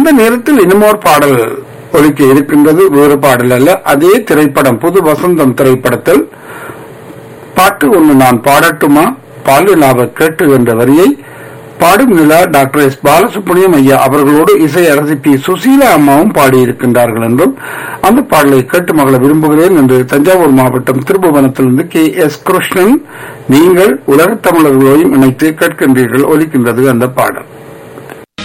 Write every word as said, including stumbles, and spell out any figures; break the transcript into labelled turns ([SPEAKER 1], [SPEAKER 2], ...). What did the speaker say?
[SPEAKER 1] அந்த நேரத்தில் இன்னமோர் பாடல் ஒலிக்க இருக்கின்றது. வேறு பாடல் அல்ல, அதே திரைப்படம் புது வசந்தம் திரைப்படத்தில் பாட்டு ஒன்று நான் பாடட்டுமா பாலுலாவ கேட்டு என்ற வரியை பாடும் நிலா டாக்டர் எஸ் பாலசுப்ரமணியம் ஐயா அவர்களோடு இசை அரசி பி சுசீலா அம்மாவும் பாடியிருக்கின்றார்கள் என்றும் அந்த பாடலை கேட்டு மகள விரும்புகிறேன் என்று தஞ்சாவூர் மாவட்டம் திருபுவனத்திலிருந்து கே எஸ் கிருஷ்ணன் நீங்கள் உலகத் தமிழர்களையும் இணைத்து கேட்கின்றீர்கள். ஒலிக்கின்றது அந்த பாடல்.